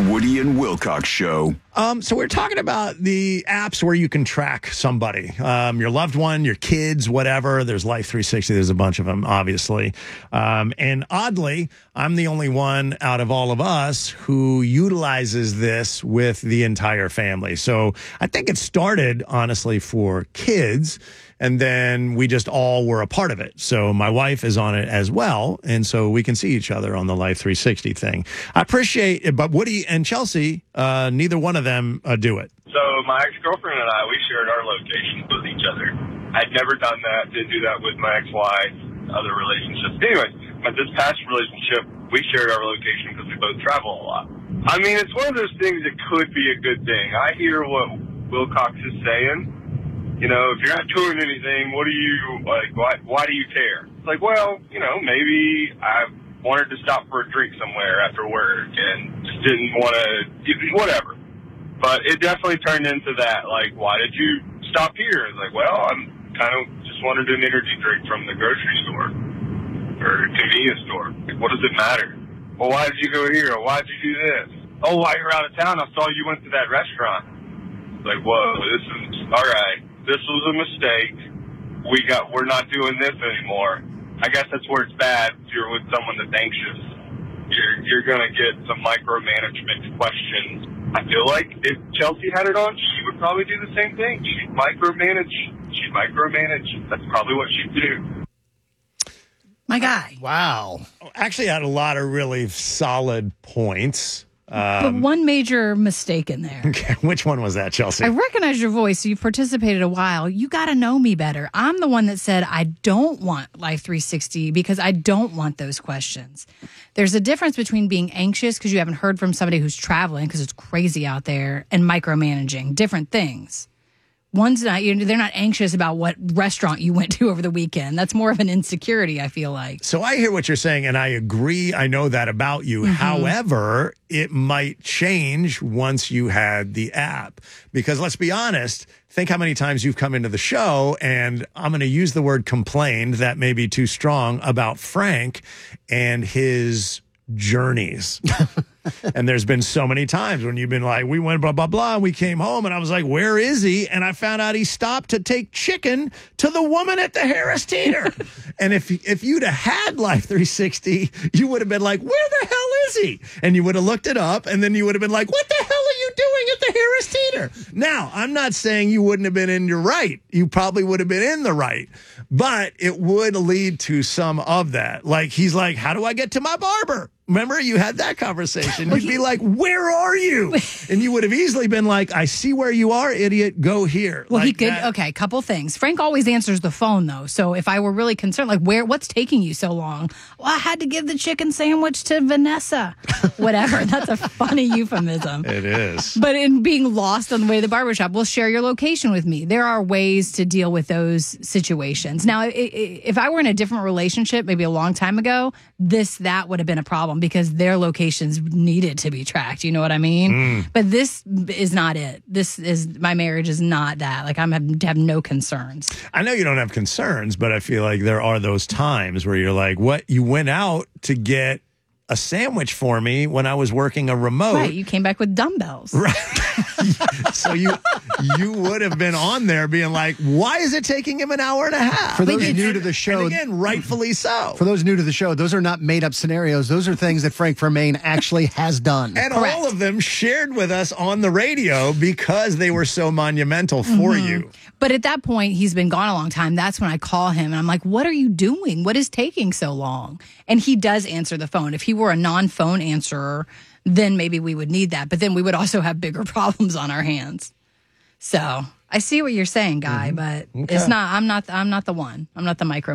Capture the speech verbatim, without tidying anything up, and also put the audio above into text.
Woody and Wilcox Show. Um, so we're talking about the apps where you can track somebody, um, your loved one, your kids, whatever. There's Life three sixty. There's a bunch of them, obviously. Um, and oddly, I'm the only one out of all of us who utilizes this with the entire family. So I think it started, honestly, for kids. And then we just all were a part of it. So my wife is on it as well. And so we can see each other on the Life three sixty thing. I appreciate it. But Woody and Chelsea, uh, neither one of them uh, do it. So my ex-girlfriend and I, we shared our locations with each other. I'd never done that. Didn't do that with my ex-wife, other relationships. Anyway, but this past relationship, we shared our location because we both travel a lot. I mean, it's one of those things that could be a good thing. I hear what Wilcox is saying. You know, if you're not doing anything, what do you, like, why, why do you care? It's like, well, you know, maybe I wanted to stop for a drink somewhere after work and just didn't want to, whatever. But it definitely turned into that, like, why did you stop here? It's like, well, I'm kind of just wanted an energy drink from the grocery store or convenience store. Like, what does it matter? Well, why did you go here? Or why did you do this? Oh, while you're out of town, I saw you went to that restaurant. Like, whoa, this is, all right. This was a mistake. We got, we're not doing this anymore. I guess that's where it's bad. If you're with someone that's anxious, you're, you're going to get some micromanagement questions. I feel like if Chelsea had it on, she would probably do the same thing. She'd micromanage. She'd micromanage. That's probably what she'd do. My guy. Wow. Actually had a lot of really solid points. But Um, one major mistake in there. okay, which one was that, Chelsea? I recognize your voice. You've participated a while. You got to know me better. I'm the one that said I don't want Life three sixty because I don't want those questions. There's a difference between being anxious because you haven't heard from somebody who's traveling because it's crazy out there and micromanaging. Different things. One's not, you know, they're not anxious about what restaurant you went to over the weekend. That's more of an insecurity, I feel like. So I hear what you're saying, and I agree. I know that about you. Mm-hmm. However, it might change once you had the app. Because let's be honest, think how many times you've come into the show, and I'm going to use the word complained, that may be too strong, about Frank and his journeys. And there's been so many times when you've been like, we went blah, blah, blah, and we came home, and I was like, where is he? And I found out he stopped to take chicken to the woman at the Harris Teeter. And if if you'd have had Life three sixty, you would have been like, where the hell is he? And you would have looked it up, and then you would have been like, what the hell are you doing at the Harris Teeter? Now, I'm not saying you wouldn't have been in your right. You probably would have been in the right. But it would lead to some of that. Like, he's like, how do I get to my barber? Remember, you had that conversation. You'd be like, where are you? And you would have easily been like, I see where you are, idiot. Go here. Well, like he could. that. Okay, couple things. Frank always answers the phone, though. So if I were really concerned, like, where, what's taking you so long? Well, I had to give the chicken sandwich to Vanessa. Whatever. That's a funny euphemism. It is. But in being lost on the way to the barbershop, well, share your location with me. There are ways to deal with those situations. Now, i- i- if I were in a different relationship, maybe a long time ago, this, that would have been a problem because their locations needed to be tracked. You know what I mean? Mm. But this is not it. This is, my marriage is not that. Like, I'm have, have no concerns. I know you don't have concerns, but I feel like there are those times where you're like, what? You went out to get a sandwich for me when I was working a remote. Right. You came back with dumbbells. Right. So you you would have been on there being like, why is it taking him an hour and a half? For those it's- new to the show, And again, rightfully so. for those new to the show, those are not made up scenarios. Those are things that Frank Vermain actually has done. And Correct. all of them shared with us on the radio because they were so monumental for Mm-hmm. you. But at that point, he's been gone a long time. That's when I call him and I'm like, what are you doing? What is taking so long? And he does answer the phone. If he were a non-phone answerer, then maybe we would need that. But then we would also have bigger problems on our hands. So I see what you're saying, Guy, but it's not, I'm not, I'm not the one. I'm not the micro.